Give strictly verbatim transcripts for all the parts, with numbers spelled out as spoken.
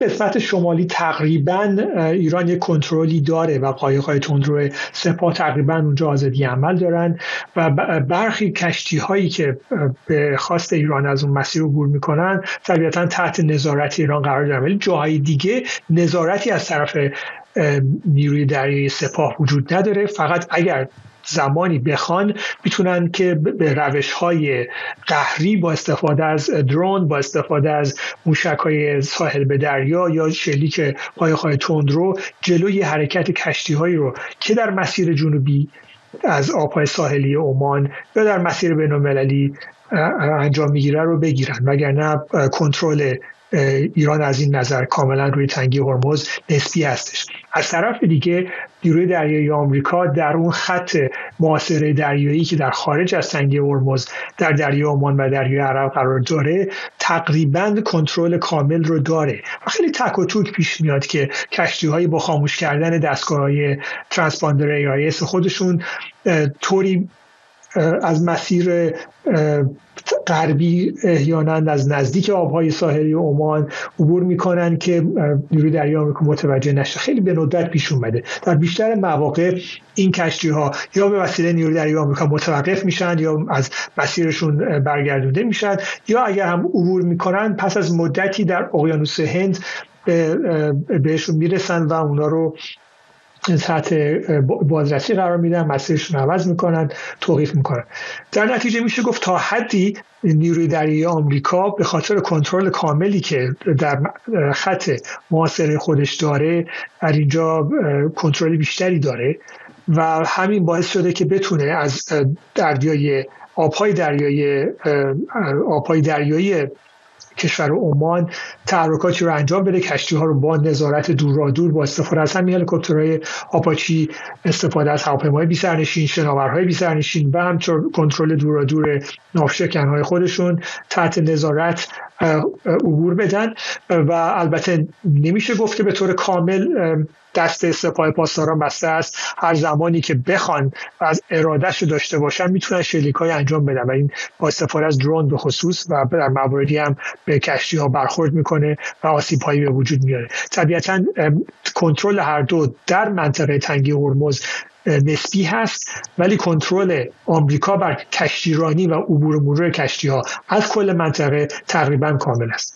قسمت شمالی تقریبا ایران یک کنترلی داره و قایق‌های تندرو سپاه تقریبا اونجا آزادی عمل دارن و برخی کشتی‌هایی که به خواست ایران از اون مسیر عبور میکنن طبیعتا تحت نظارت ایران قرار دارن، ولی جاهای دیگه نظارتی از طرف نیروی دریایی سپاه وجود نداره. فقط اگر زمانی بخوان میتونن که به روش‌های قهری با استفاده از درون، با استفاده از موشک‌های ساحل به دریا یا شلیک قایق‌های تندرو جلوی حرکت کشتی‌هایی رو که در مسیر جنوبی از آب‌های ساحلی عمان یا در مسیر بین‌المللی انجام میگیره رو بگیرن، وگرنه کنترل ایران از این نظر کاملا روی تنگه هرمز نسبی هستش. از طرف دیگه نیروی دریایی آمریکا در اون خط محاصره دریایی که در خارج از تنگه هرمز در دریای عمان و دریای عرب قرار داره تقریبا کنترل کامل رو داره و خیلی تک و توک پیش میاد که کشتی‌های با خاموش کردن دستگاه‌های ترانسپاندر ای آی اس خودشون طوری از مسیر غربی احیانا از نزدیک آبهای ساحلی عمان عبور میکنن که نیروی دریایی آمریکا متوجه نشه. خیلی به ندرت پیش اومده. در بیشتر مواقع این کشتی ها یا به وسیله نیروی دریایی آمریکا متوقف میشن یا از مسیرشون برگردونده میشن، یا اگر هم عبور میکنن پس از مدتی در اقیانوس هند بهشون میرسن و اونا رو تحت بازرسی قرار میدن، مسیرشون عوض میکنن، توقیف میکنن. در نتیجه میشه گفت تا حدی نیروی دریایی آمریکا به خاطر کنترل کاملی که در خط محاصره خودش داره در اینجا کنترل بیشتری داره و همین باعث شده که بتونه از دریای آبهای دریایی آبهای دریایی کشور عمان تحرکاتی رو انجام بده، کشتی ها رو با نظارت دورادور با استفاده از همین هلیکوپترهای آپاچی، استفاده از هواپیمای بی سرنشین، شناورهای بی سرنشین و همچنین کنترل دورادور ناوشکن های خودشون تحت نظارت عبور بدن. و البته نمیشه گفت که به طور کامل دست سپاه پاسداران بسته است. هر زمانی که بخوان و از ارادهش داشته باشن میتونن شلیک‌های انجام بدن و این با استفاده از درون به خصوص و در مواردی هم به کشتی‌ها برخورد میکنه و آسیب‌هایی به وجود میاره. طبیعتاً کنترل هر دو در منطقه تنگه هرمز نسبی هست، ولی کنترل آمریکا بر کشتیرانی و عبور و مرور کشتی‌ها از کل منطقه تقریباً کامل است.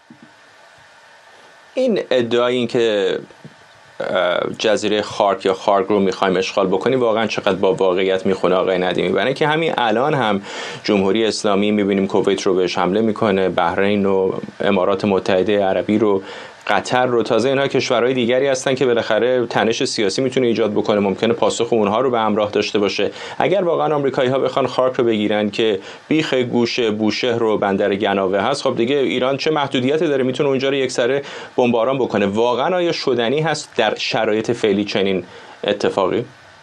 این ادعای این که جزیره خارک یا خارک رو میخوایم اشغال بکنیم واقعا چقدر با واقعیت میخونه آقای ندیمی؟ برای اینکه همین الان هم جمهوری اسلامی میبینیم کویت رو بهش حمله میکنه، بحرین و امارات متحده عربی رو، قطر رو، تازه اینها کشورهای دیگری هستن که بالاخره تنش سیاسی میتونه ایجاد بکنه، ممکنه پاسخ اونها رو به همراه داشته باشه. اگر واقعا آمریکایی‌ها بخوان خارک رو بگیرن که بیخ گوش بوشهر و بندر گناوه هست، خب دیگه ایران چه محدودیتی داره؟ میتونه اونجا رو یکسره بمباران بکنه. واقعا آیا شدنی هست در شرایط فعلی چنین اتفاقی؟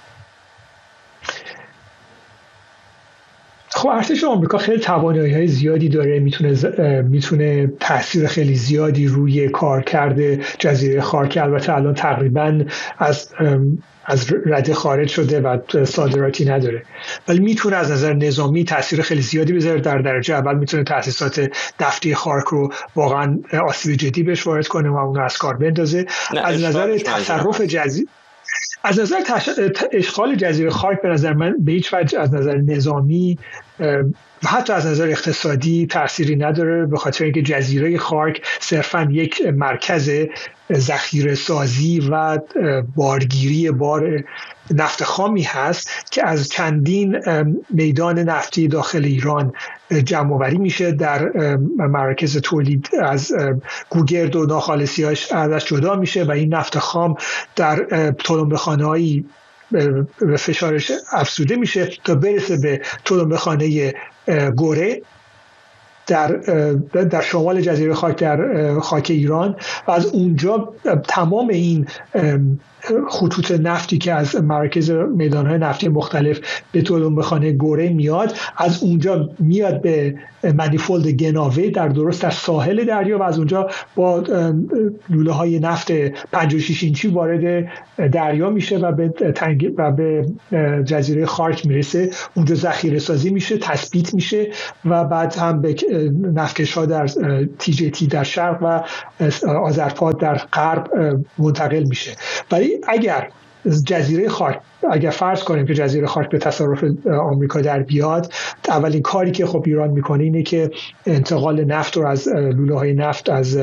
خب ارتش آمریکا خیلی توانایی‌های زیادی داره، میتونه ز... میتونه تاثیر خیلی زیادی روی کارکرد جزیره خارک، البته الان تقریبا از از رده خارج شده و صادراتی نداره، ولی میتونه از نظر نظامی تاثیر خیلی زیادی بذاره. در درجه اول میتونه تاسیسات نفتی خارک رو واقعا آسیب جدی بهش وارد کنه و اون رو از کار بندازه. از نظر تصرف جزیره از نظر تش... اشغال جزیره خارک به نظر من به هیچ وجه از نظر نظامی و حتی از نظر اقتصادی تأثیری نداره، به خاطر اینکه جزیره خارک صرفاً یک مرکز ذخیره سازی و بارگیری بار نفت خامی هست که از چندین میدان نفتی داخل ایران جمع آوری میشه، در مراکز تولید از گوگرد و ناخالصی‌هاش ازش جدا میشه و این نفت خام در تلمبه‌خانه‌هایی به فشارش افزوده میشه تا برسه به تلمبه‌خانه گوره در در شمال جزیره خاک در خاک ایران و از اونجا تمام این خطوط نفتی که از مراکز میدان‌های نفتی مختلف به تلمبه‌خانه گوره میاد، از اونجا میاد به منیفولد گناوه در درست در ساحل دریا و از اونجا با لوله‌های نفت پنجاه و شش اینچی وارد دریا میشه و به تنگ و به جزیره خارک میرسه. اونجا ذخیره سازی میشه، تثبیت میشه و بعد هم به نفتکش‌ها در تی جی تی در شرق و آذرپاد در غرب منتقل میشه. ولی اگر جزیره خاک اگر فرض کنیم که جزیره خاک به تصرف آمریکا در بیاد، اولین کاری که خب ایران میکنه اینه که انتقال نفت رو از لوله‌های نفت از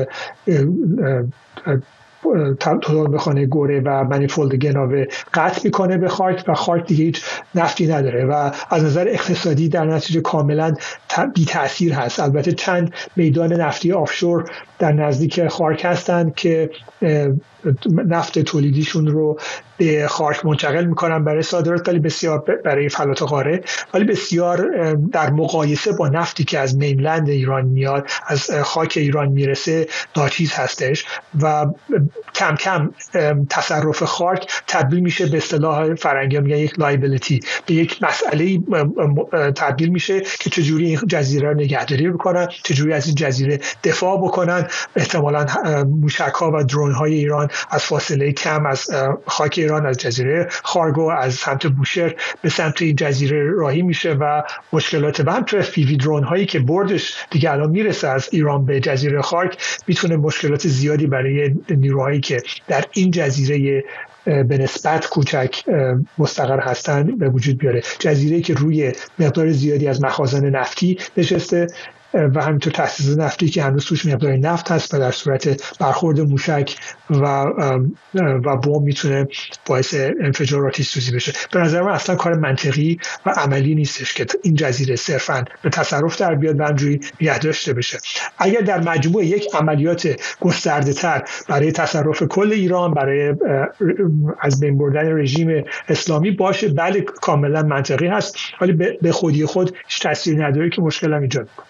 تولمخانه گوره و منیفولد گناوه قطع میکنه به خاک و خاک دیگه هیچ نفتی نداره و از نظر اقتصادی در نتیجه کاملا بی تأثیر هست. البته چند میدان نفتی آفشور در نزدیک خاک هستند که نفت تولیدیشون رو به خاک منتقل میکنن برای صادرات، ولی بسیار برای فلات قاره، ولی بسیار در مقایسه با نفتی که از مینلند ایران میاد، از خاک ایران میرسه، ناچیز هستش و کم کم تصرف خاک تبدیل میشه به اصطلاح فرنگی میگن یک لایبیلیتی، به یک مسئله تبدیل میشه که چجوری این جزیره رو نگهداری بکنن، چجوری از این جزیره دفاع بکنن. احتمالاً موشک‌ها و درون‌های ایران از فاصله کم از خاک ایران، از جزیره خارگو، از سمت بوشهر به سمت این جزیره راهی میشه و مشکلات و همچنین اف پی وی درون هایی که بردش دیگه الان میرسه از ایران به جزیره خاک میتونه مشکلات زیادی برای نیروهایی که در این جزیره به نسبت کوچک مستقر هستند به وجود بیاره. جزیره‌ای که روی مقدار زیادی از مخازن نفتی نشسته و همینطور تأسیس نفتی که هنوز توش مقدار نفت هست و در صورت برخورد موشک و و بمب میتونه باعث انفجار آتش سوزی بشه. به نظر من اصلا کار منطقی و عملی نیستش که این جزیره صرفاً به تصرف در بیاد و همجوری نگه داشته بشه. اگر در مجموع یک عملیات گسترده تر برای تصرف کل ایران، برای از بین بردن رژیم اسلامی باشه، بله کاملا منطقی هست، ولی به خودی خود هیچ تأثیری نداره که مشکل هم ایجاد کنه.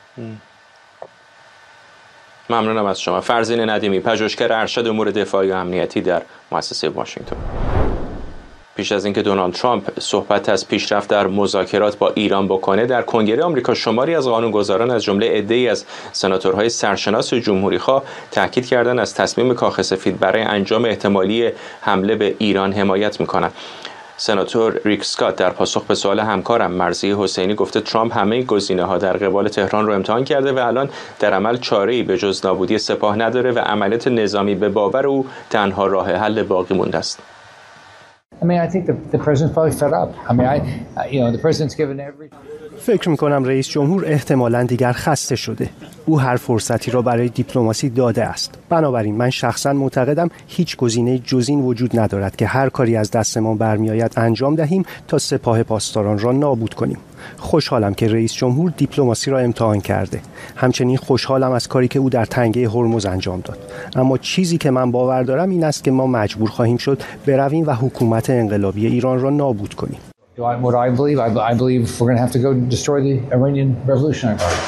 ممنونم از شما. فرزین ندیمی، پژوهشگر ارشد امور دفاعی و امنیتی در مؤسسه واشنگتن. پیش از اینکه دونالد ترامپ صحبت از پیشرفت در مذاکرات با ایران بکنه، در کنگره آمریکا شماری از قانونگذاران از جمله عده‌ای از سناتورهای سرشناس جمهوری‌خواه تاکید کردند از تصمیم کاخ سفید برای انجام احتمالی حمله به ایران حمایت می‌کنند. سناتور ریک اسکات در پاسخ به سوال همکارم مرضیه حسینی گفته ترامپ همه گزینه‌ها در قبال تهران رو امتحان کرده و الان در عمل چاره‌ای به جز نابودی سپاه نداره و عملیات نظامی به باور او تنها راه حل باقی مونده است. I mean, I think the, the president's probably fed up. I mean, I, you know, the president's given every... فکر می‌کنم رئیس جمهور احتمالاً دیگر خسته شده. او هر فرصتی را برای دیپلماسی داده است. بنابراین من شخصاً معتقدم هیچ گزینه جز این وجود ندارد که هر کاری از دستمان برمیآید انجام دهیم تا سپاه پاسداران را نابود کنیم. خوشحالم که رئیس جمهور دیپلماسی را امتحان کرده. همچنین خوشحالم از کاری که او در تنگه هرمز انجام داد. اما چیزی که من باور دارم این است که ما مجبور خواهیم شد برویم و حکومت انقلابی ایران را نابود کنیم. What I believe, I believe we're going to have to go destroy the Iranian Revolutionary Guard.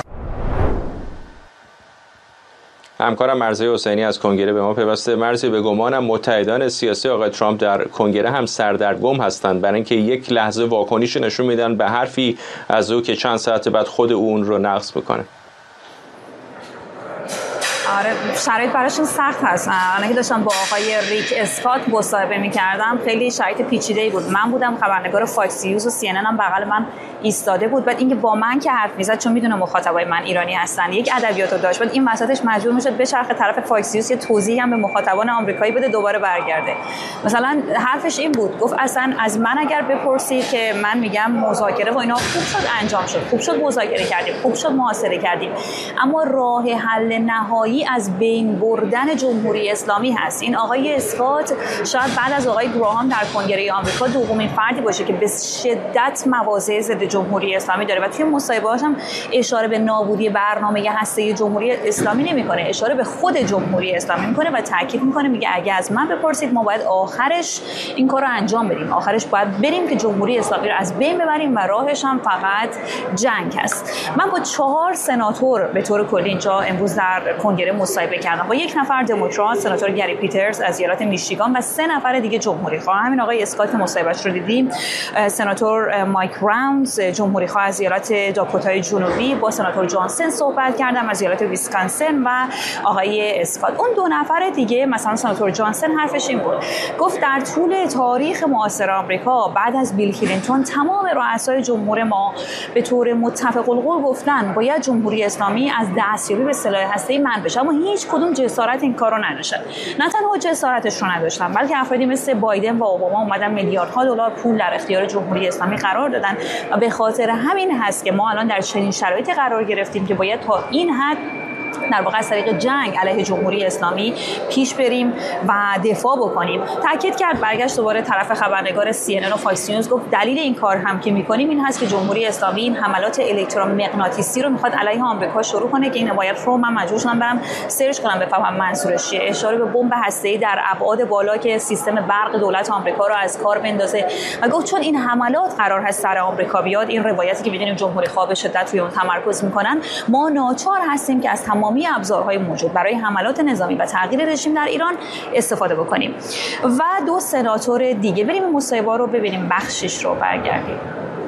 همکارم مرضیه حسینی از کنگره به ما پیوسته. مرضیه، به گمانم متحدان سیاسی آقای ترامپ در کنگره هم سردرگم هستند برای اینکه یک لحظه واکنیش نشون میدن به حرفی از او که چند ساعت بعد خود او اون رو نقض میکنه. آره، شرایط براشون سخت هست. الان که داشتم با آقای ریک اسکات مصاحبه می‌کردم خیلی شرایط پیچیده‌ای بود. من بودم خبرنگار فاکس نیوز و سی ان ان هم بغل من ایستاده بود. بعد اینکه با من که حرف می‌زد، چون میدونه مخاطبای من ایرانی هستن، یک ادبیاتو داشت. بعد این وسطش مجبور میشد بچرخه طرف فاکس نیوز یه توضیحی هم به مخاطبان آمریکایی بده دوباره برگرده. مثلا حرفش این بود، گفت اصلا از من اگر بپرسید که من میگم مذاکره و اینا خوب شد انجام شد، خوب شد مذاکره کردیم، خوب شد محاصره کردیم، اما راه حل نهایی از بین بردن جمهوری اسلامی هست. این آقای اسکات شاید بعد از آقای گراهام در کنگره آمریکا دومین فردی باشه که به شدت مواضع ضد جمهوری اسلامی داره و توی مصاحبه‌هاش هم اشاره به نابودی برنامه هسته جمهوری اسلامی نمی‌کنه، اشاره به خود جمهوری اسلامی می‌کنه و تاکید می‌کنه، میگه اگه از من بپرسید ما باید آخرش این کارو انجام بدیم، آخرش باید بریم که جمهوری اسلامی رو از بین ببریم و راهش هم فقط جنگ هست. من با چهار سناتور به طور کلی اینجا امروز در کنگره کنگره مصاحبه کردم با یک نفر دموکرات، سناتور گری پیترز از ایالت میشیگان و سه نفر دیگه جمهوری خواه. همین آقای اسکات مصاحبهش رو دیدیم. سناتور مایک راونز جمهوری خواه از ایالت داکوتای جنوبی با سناتور جانسن صحبت کردم از ایالت ویسکانسن و آقای اسکات. اون دو نفر دیگه مثلا سناتور جانسن حرفش این بود، گفت در طول تاریخ معاصر آمریکا بعد از بیل کلینتون تمام رؤسای جمهور ما به طور متفق القول گفتن باید جمهوری اسلامی از دستیابی به سلاح هسته‌ای منع بشه، اما هیچ کدوم جسارت این کارو نداشتن. نه تنها جسارتش رو نداشتن بلکه افرادی مثل بایدن و اوباما اومدن میلیاردها دلار پول در اختیار جمهوری اسلامی قرار دادن و به خاطر همین هست که ما الان در چنین شرایطی قرار گرفتیم که باید تا این حد در واقع از طریق جنگ علیه جمهوری اسلامی پیش بریم و دفاع بکنیم. تاکید کرد، برگشت دوباره طرف خبرنگار سی ان ان و فاکس نیوز، گفت دلیل این کار هم که می‌کنیم این هست که جمهوری اسلامی این حملات الکترومغناطیسی رو می‌خواد علیه آمریکا شروع کنه که این باید رو من مجبور شدم برم سرچ کنم بفهمم منظورش چیه. اشاره به بمب هسته‌ای در ابعاد بالا که سیستم برق دولت آمریکا رو از کار بندازه و گفت چون این حملات قرار هست سر آمریکا بیاد، این روایتی که می‌دونیم جمهوری خواه به شدت روی اون تمرکز می‌کنن، ما ناچار هستیم که از تمامی ابزارهای موجود برای حملات نظامی و تغییر رژیم در ایران استفاده بکنیم. و دو سناتور دیگه، بریم مصاحبه رو ببینیم بخشش رو برگردیم.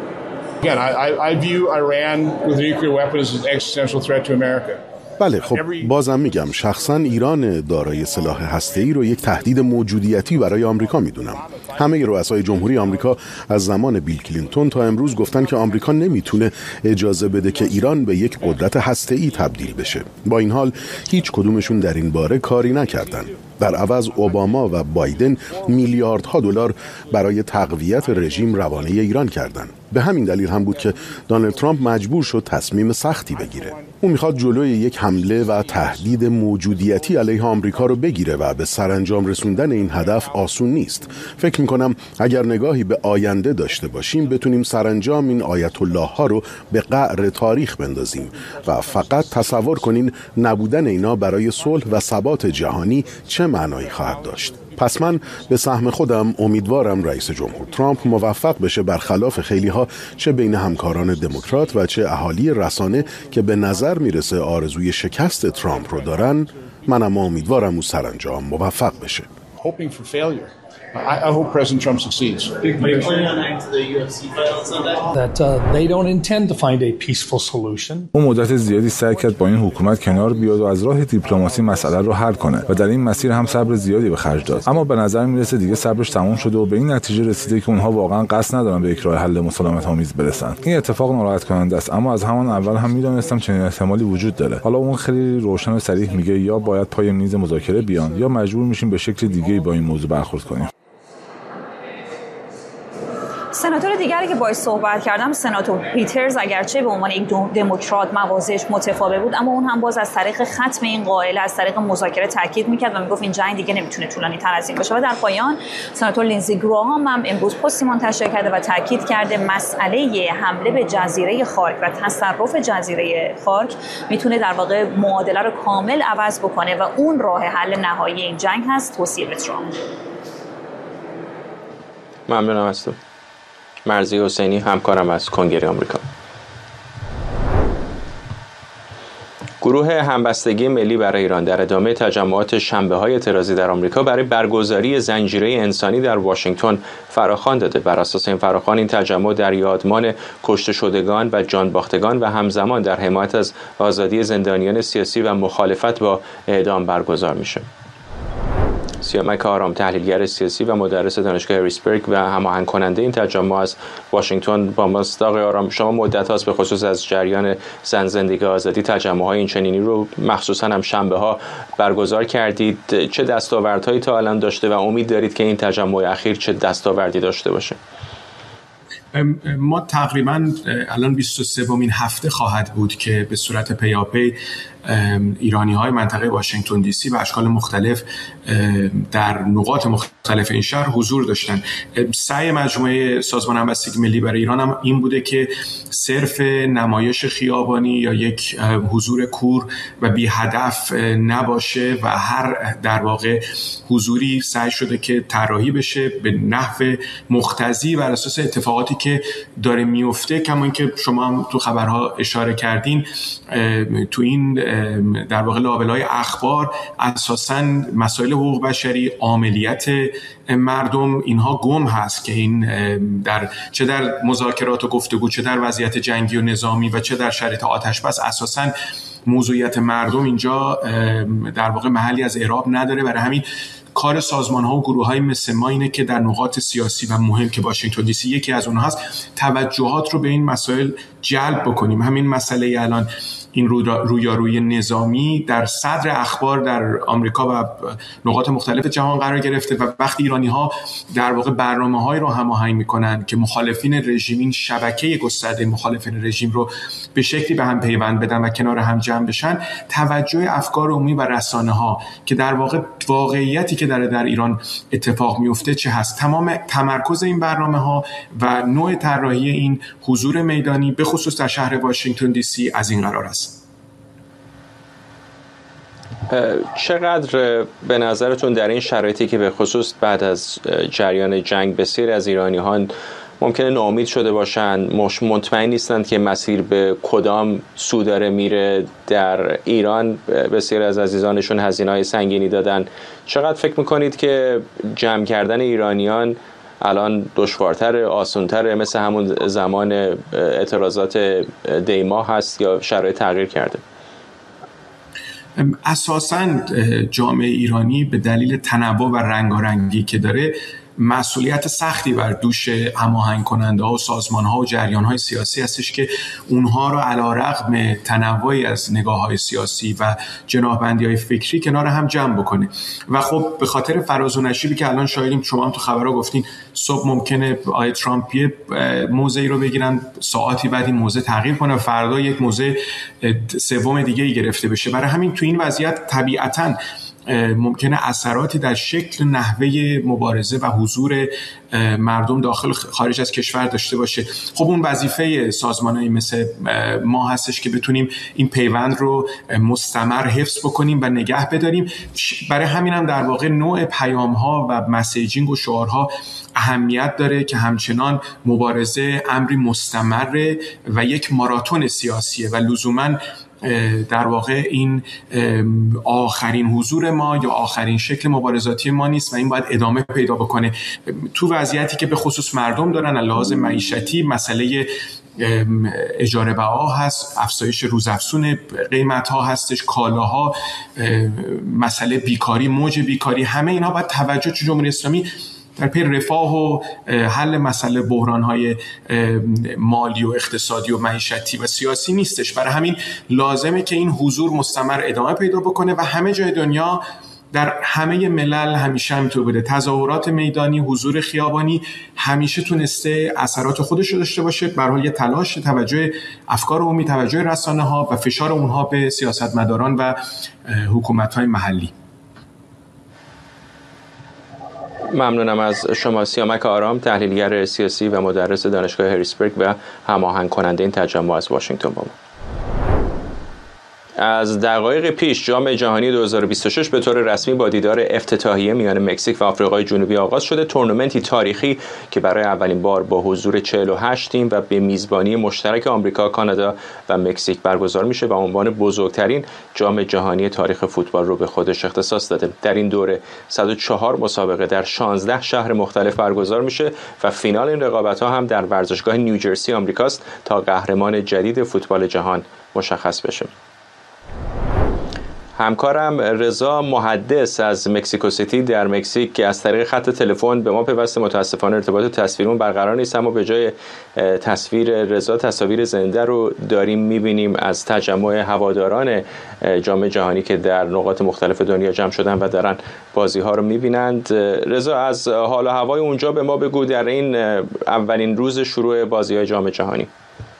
Again, I, I view Iran with nuclear weapons as an existential threat to America. بله، خب بازم میگم شخصا ایران دارای سلاح هسته‌ای رو یک تهدید موجودیتی برای آمریکا میدونم. همه رؤسای جمهوری آمریکا از زمان بیل کلینتون تا امروز گفتن که آمریکا نمیتونه اجازه بده که ایران به یک قدرت هسته‌ای تبدیل بشه. با این حال هیچ کدومشون در این باره کاری نکردن. در عوض اوباما و بایدن میلیاردها دلار برای تقویت رژیم روانه ایران کردند. به همین دلیل هم بود که دونالد ترامپ مجبور شد تصمیم سختی بگیره. اون میخواد جلوی یک حمله و تهدید موجودیتی علیه آمریکا رو بگیره و به سرانجام رسوندن این هدف آسون نیست. فکر میکنم اگر نگاهی به آینده داشته باشیم بتونیم سرانجام این آیت الله ها رو به قعر تاریخ بندازیم و فقط تصور کنین نبودن اینا برای صلح و ثبات جهانی چه معنایی خواهد داشت. پس من به سهم خودم امیدوارم رئیس جمهور ترامپ موفق بشه برخلاف خیلی ها چه بین همکاران دموکرات و چه اهالی رسانه که به نظر میرسه آرزوی شکست ترامپ رو دارن. منم امیدوارم او سرانجام موفق بشه. Hoping for failure. I, I hope President Trump succeeds. Are you planning on adding to the U F C fight on Sunday? That uh, they don't intend to find a peaceful solution. اون مدت زیادی سعی کرد با این حکومت کنار بیاد و از راه دیپلماسی مسئله رو حل کنه و در این مسیر هم صبر زیادی به خرج داد. اما به نظر میرسه دیگه صبرش تموم شده و به این نتیجه رسیده که اونها واقعا قصد ندارن به یک راه حل مسالمت آمیز برسن. این اتفاق ناراحت کننده است، اما از همان اول هم میدونستم چنین احتمالی وجود داره. حالا اون خیلی روشن و صریح میگه یا باید پای میز مذاکره بیان یا مجبور میشیم به شکل دیگه‌ای با این موضوع برخورد کنیم. سناتور دیگری که باهاش صحبت کردم، سناتور پیترز، اگرچه به عنوان یک دموکرات مواضعش متفاوت بود، اما اون هم باز از طریق ختم این قاعده از طریق مذاکره تاکید میکرد و میگفت این جنگ دیگه نمیتونه طولانی تر از این باشه. و در پایان سناتور لینزی گراهام هم امروز پستی منتشر کرده و تاکید کرده مسئله حمله به جزیره خارک و تصرف جزیره خارک میتونه در واقع معادله رو کامل عوض بکنه و اون راه حل نهایی این جنگ هست. توصیه به ترامپ. ممنونم از تو. مرضی حسینی، همکارم از کنگره آمریکا. گروه همبستگی ملی برای ایران در ادامه تجمعات شنبه‌های اعتراضی در آمریکا برای برگزاری زنجیره انسانی در واشنگتن فراخوان داده. بر اساس این فراخوان این تجمع در یادمان کشته شدگان و جان باختگان و همزمان در حمایت از آزادی زندانیان سیاسی و مخالفت با اعدام برگزار میشه. سیامک آرام، تحلیلگر سیاسی و مدرس دانشگاه هریسبرگ و هماهنگ کننده این تجمع از واشنگتن با ماست. آقای آرام، شما مدت هاست به خصوص از جریان زن زندگی آزادی تجمع‌های این چنینی رو مخصوصا هم شنبه‌ها برگزار کردید. چه دستاوردهایی تا الان داشته و امید دارید که این تجمع اخیر چه دستاوردی داشته باشه؟ ما تقریبا الان بیست و سومین هفته خواهد بود که به صورت پیاپی ایرانی های منطقه واشنگتن دی سی و اشکال مختلف در نقاط مختلف این شهر حضور داشتن. سعی مجموعه سازمان همبستگی ملی برای ایران هم این بوده که صرف نمایش خیابانی یا یک حضور کور و بی هدف نباشه و هر در واقع حضوری سعی شده که طراحی بشه به نحو مقتضی بر اساس اتفاقاتی که داره میفته. کما اینکه شما هم تو خبرها اشاره کردین، تو این در واقع لابلای اخبار اساساً مسائل حقوق بشری، عاملیت مردم اینها گم هست که این در چه در مذاکرات و گفتگو، چه در وضعیت جنگی و نظامی و چه در شرایط آتش بس اساساً موضوعیت مردم اینجا در واقع محلی از اعراب نداره. برای همین کار سازمان‌ها و گروه‌های مثل ما اینه که در نقاط سیاسی و مهم که واشنگتن دی سی یکی از اونها هست توجهات رو به این مسائل جلب بکنیم. همین مسئله الان این رویارویی نظامی در صدر اخبار در آمریکا و نقاط مختلف جهان قرار گرفته و وقتی ایرانی‌ها در واقع برنامه‌هایی رو هماهنگ می‌کنن که مخالفین رژیم، این شبکه گسترده مخالفین رژیم رو به شکلی به هم پیوند بدن و کنار هم جمع بشن، توجه افکار عمومی و رسانه‌ها که در واقع واقعیتی که در در ایران اتفاق میفته چه هست، تمام تمرکز این برنامه‌ها و نوع طراحی این حضور میدانی به خصوص در شهر واشنگتن دی سی از این قرار است. چقدر به نظرتون در این شرایطی که به خصوص بعد از جریان جنگ بسیاری از ایرانیان ممکنه ناامید شده باشن، مطمئن نیستند که مسیر به کدام سو داره میره، در ایران بسیاری از عزیزانشون هزینه‌های سنگینی دادن، چقدر فکر میکنید که جمع کردن ایرانیان الان دشوارتر، آسان‌تر، مثل همون زمان اعتراضات دیما هست یا شرایط تغییر کرده؟ اساساً جامعه ایرانی به دلیل تنوع و رنگارنگی که داره مسئولیت سختی بر دوش هماهنگ کننده ها و سازمان ها و جریان های سیاسی هستش که اونها رو علی‌رغم تنوعی از نگاه های سیاسی و جناح‌بندی های فکری کنار هم جمع بکنه. و خب به خاطر فراز و نشیبی که الان شاهدیم، شما هم تو خبرها گفتین صبح ممکنه آقای ترامپ یه موضعی رو بگیرن، ساعتی بعد این موضع تغییر کنه و فردا یک موضع سوم دیگه ای گرفته بشه. برای همین تو این وضعیت طبیعتاً ممکنه اثراتی در شکل نحوه مبارزه و حضور مردم داخل خارج از کشور داشته باشه. خب اون وظیفه سازمانایی مثل ما هستش که بتونیم این پیوند رو مستمر حفظ بکنیم و نگه بداریم. برای همین هم در واقع نوع پیام‌ها و مسیجینگ و شعارها اهمیت داره که همچنان مبارزه امری مستمره و یک ماراتون سیاسیه و لزوماً در واقع این آخرین حضور ما یا آخرین شکل مبارزاتی ما نیست و این باید ادامه پیدا بکنه. تو وضعیتی که به خصوص مردم دارن لحاظ معیشتی، مسئله اجاره بها هست، افزایش روزافزون قیمت ها هستش، کالاها، مسئله بیکاری، موج بیکاری، همه اینها باید توجه جمهوری اسلامی در پی رفاه و حل مسئله بحران‌های مالی و اقتصادی و معیشتی و سیاسی نیستش. برای همین لازمه که این حضور مستمر ادامه پیدا بکنه و همه جای دنیا، در همه ملل همیشه همینطور بوده. تظاهرات میدانی، حضور خیابانی همیشه تونسته اثرات خودش رو داشته باشه. به هر حال یه تلاش، توجه افکار عمومی، توجه رسانه‌ها و فشار اونها به سیاستمداران و حکومت‌های محلی. ممنونم از شما سیامک آرام، تحلیلگر سیاسی و مدرس دانشگاه هریسبرگ و هماهنگ کننده این تجمع از واشنگتن با ما. از دقایق پیش جام جهانی دو هزار و بیست و شش به طور رسمی با دیدار افتتاحیه میان مکزیک و آفریقای جنوبی آغاز شده. تورنمنتی تاریخی که برای اولین بار با حضور چهل و هشت تیم و به میزبانی مشترک آمریکا، کانادا و مکزیک برگزار میشه و عنوان بزرگترین جام جهانی تاریخ فوتبال رو به خودش اختصاص داده. در این دوره صد و چهار مسابقه در شانزده شهر مختلف برگزار میشه و فینال این رقابت‌ها هم در ورزشگاه نیوجرسی آمریکاست تا قهرمان جدید فوتبال جهان مشخص بشه. همکارم رضا محدث از مکزیکو سیتی در مکزیک که از طریق خط تلفن به ما پیوسته، متاسفانه ارتباط تصویرمون برقرار نیست، اما به جای تصویر رضا تصاویر زنده رو داریم میبینیم از تجمع هواداران جام جهانی که در نقاط مختلف دنیا جمع شدن و دارن بازی ها رو میبینند. رضا، از حال و هوای اونجا به ما بگو در این اولین روز شروع بازی های جام جهانی.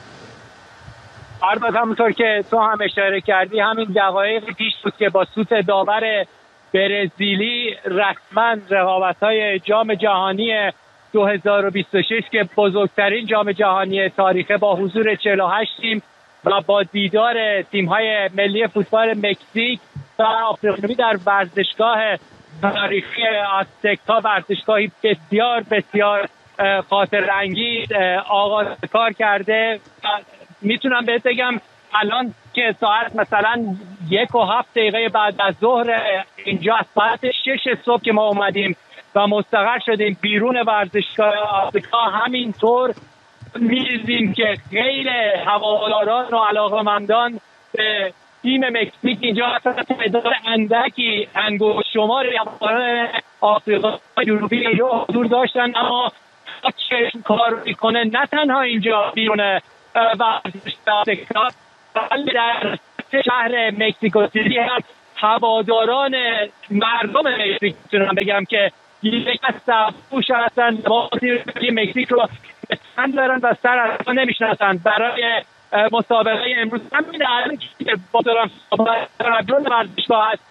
البته همونطور که تو هم اشاره کردی، همین دقایق پیش بود که با سوت داور برزیلی رسما رقابت‌های جام جهانی دو هزار و بیست و شش که بزرگترین جام جهانی تاریخه با حضور چهل و هشت تیم و با دیدار تیم‌های ملی فوتبال مکزیک و آفریقا در ورزشگاه تاریخی آزتک‌ها، ورزشگاهی بسیار بسیار خاطرانگیز آغاز کار کرده. میتونم بهت بگم الان که ساعت مثلا یک و هفت دقیقه بعد از ظهر اینجا از ساعت شش صبح که ما اومدیم و مستقر شدیم بیرون ورزشگاه آفریقا، همینطور می‌دیدیم که خیلی هواداران و علاقه‌مندان به تیم مکزیک اینجا اصلا تعداد اندکی انگشت شماری هواداران آفریقا جنوبی اینجا حضور داشتن، اما چشم کار میکنه نه تنها اینجا بیرون ورزشگاه آفریقا بلکه در شهر مکزیکو سیتی هم هواداران مردم مکزیک میتونم بگم که یک از سبوش هستن بازی مکزیک رو بسند دارن و سر از نمیشناسن. برای مسابقه امروز همین الان که با دارم برون ورزشگاه هست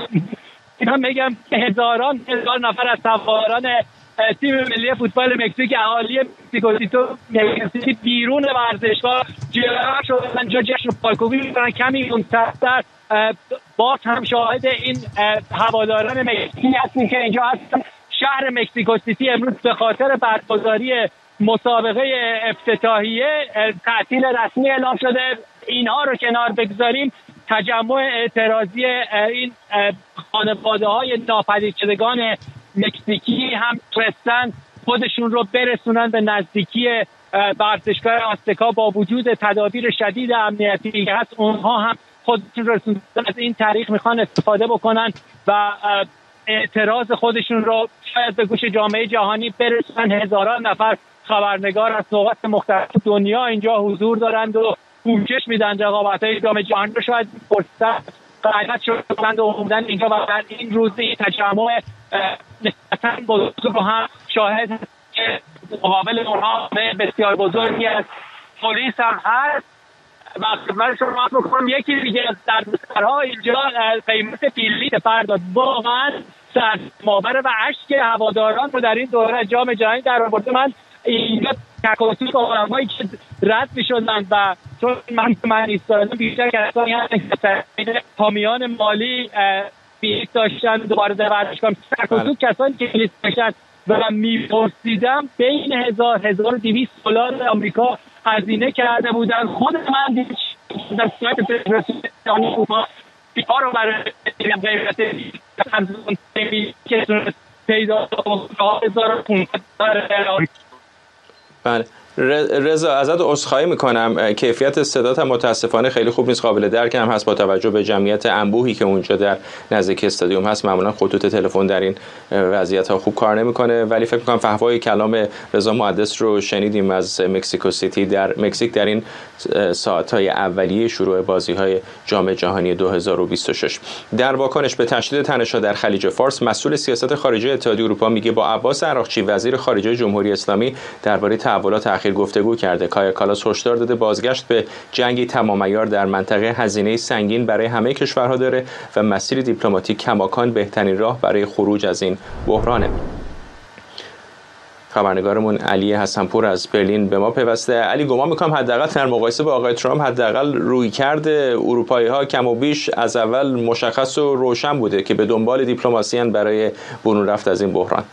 اینا میگم که هزاران هزار نفر از سواران تیم ملی فوتبال مکزیک اهالی مکزیکو سیتی بیرون ورزشگاه جمع شدن جا جشن پایکوبی میکنن. کمی منتظر باز هم شاهد این هواداران مکزیکی هستیم که اینجا هستن. شهر مکزیکو سیتی امروز به خاطر برگزاری مسابقه افتتاحیه تعطیل رسمی اعلام شده. اینها رو کنار بگذاریم، تجمع اعتراضی این خانواده های ناپدید شدگان مکزیکی هم تونستن خودشون رو برسونن به نزدیکی ورزشگاه آزتکا با وجود تدابیر شدید امنیتی که هست. اونها هم خودشون رسوندن از این تاریخ میخوان استفاده بکنن و اعتراض خودشون رو شاید به گوش جامعه جهانی برسونن. هزاران نفر خبرنگار از نقاط مختلف دنیا اینجا حضور دارند و پوشش میدن رقابت‌های جام جهانی رو. شاید فرصت قاعدت شدند و اومدن اینجا و در این روز این تجمع نسبتاً بزرگ رو هم شاهد که مقابل اونها بسیار بزرگی از پلیس هم هست. و خدمت شما می‌کنم یکی دیگه از دردسرها اینجا قیمت بلیط پرداخت واقعاً سرماور و اشک هواداران رو در این دوره جام جهانی در آورده. من اینجا تکاسی با آدمایی که رد می‌شدن و چون من من ایستادم بیشتر کسانی هستن که حامیان مالی بلیط داشتن دوباره در ورزشگاه تکاسی کسانی که بلیط داشتن و من می‌پرسیدم بین هزار هزار و دویست دلار آمریکا هزینه کرده بودن. خود من دید در سایت فدراسیون اروپا بیکار رو برای قیمت از اون که پیدا هزار و پانصد دلار. بله رضا ازت عذرخواهی میکنم، کیفیت صدات هم متاسفانه خیلی خوب نیست، قابل درک هم هست با توجه به جمعیت انبوهی که اونجا در نزدیک استادیوم هست. معمولا خطوط تلفن در این وضعیت ها خوب کار نمیکنه، ولی فکر میکنم فحوای کلام رضا محدث رو شنیدیم از مکزیکو سیتی در مکزیک در این ساعت‌های اولیه شروع بازی‌های جام جهانی دو هزار و بیست و شش. در واکنش به تشدید تنش‌ها در خلیج فارس، مسئول سیاست خارجی اتحادیه اروپا میگه با عباس عراقچی وزیر خارجه جمهوری اسلامی درباره تحولات اخیر گفتگو کرده. کایا کالاس هشدار داده بازگشت به جنگی تمام‌عیار در منطقه هزینه سنگین برای همه کشورها داره و مسیر دیپلماتیک کماکان بهترین راه برای خروج از این بحرانه. خبرنگارمون علی حسنپور از برلین به ما پیوسته. علی، گمان میکنم حداقل در مقایسه با آقای ترامپ حداقل رویکرد اروپایی‌ها کم و بیش از اول مشخص و روشن بوده که به دنبال دیپلماسی ان برای برون رفت از این بحران.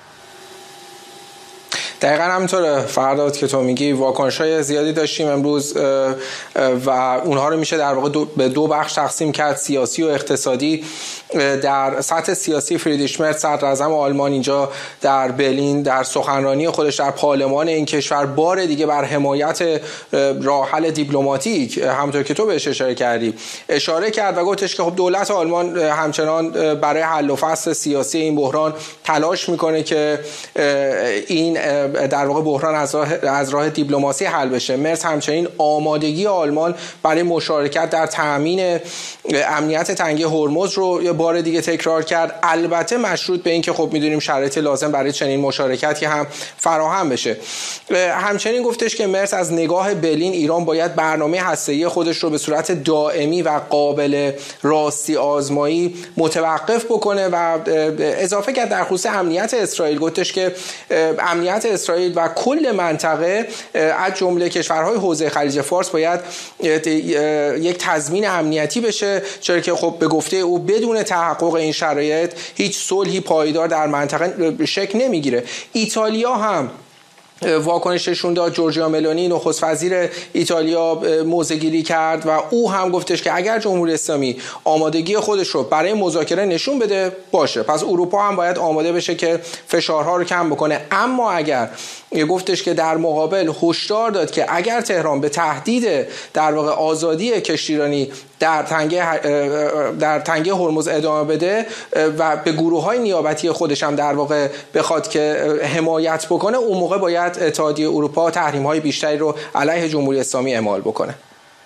دقیقا همینطوره فرداد که تو میگی. واکنش‌های زیادی داشتیم امروز و اونها رو میشه در واقع دو به دو بخش تقسیم کرد، سیاسی و اقتصادی. در سطح سیاسی فریدریش مرز صدر اعظم آلمان اینجا در برلین در سخنرانی خودش در پارلمان این کشور بار دیگه بر حمایت راه حل دیپلماتیک همونطور که تو بهش اشاره کردی اشاره کرد و گفتش که خب دولت آلمان همچنان برای حل و فصل سیاسی این بحران تلاش میکنه که این در واقع بحران از راه از راه دیپلماسی حل بشه. مرز همچنین آمادگی آلمان برای مشارکت در تامین امنیت تنگه هرمز رو یه بار دیگه تکرار کرد، البته مشروط به این که خب میدونیم شرایط لازم برای چنین مشارکتی هم فراهم بشه. همچنین گفتش که مرز از نگاه برلین ایران باید برنامه هسته‌ای خودش رو به صورت دائمی و قابل راستی آزمایی متوقف بکنه و اضافه کرد در خصوص امنیت اسرائیل گفتش که امنیت اسرائیل و کل منطقه از جمله کشورهای حوزه خلیج فارس باید یک تضمین امنیتی بشه، چرا که خب به گفته او بدون تحقق این شرایط هیچ صلحی پایدار در منطقه شکل نمیگیره. ایتالیا هم واکنششون داد. جورجیا ملونی نخست وزیر ایتالیا موضع‌گیری کرد و او هم گفتش که اگر جمهوری اسلامی آمادگی خودش رو برای مذاکره نشون بده باشه، پس اروپا هم باید آماده بشه که فشارها رو کم بکنه. اما اگر گفتش که در مقابل هشدار داد که اگر تهران به تهدید در واقع آزادی کشتیرانی در تنگه در تنگه هرمز ادامه بده و به گروه‌های نیابتی خودش هم در واقع بخواد که حمایت بکنه، اون موقع باید اتحادیه اروپا تحریم‌های بیشتری رو علیه جمهوری اسلامی اعمال بکنه.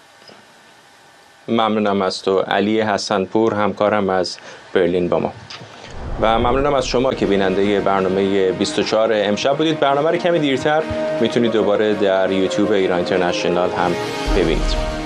ممنونم از تو علی حسنپور، همکارم از برلین با ما، و ممنونم از شما که بیننده برنامه بیست و چهار امشب بودید. برنامه رو کمی دیرتر میتونید دوباره در یوتیوب ایران اینترنشنال هم ببینید.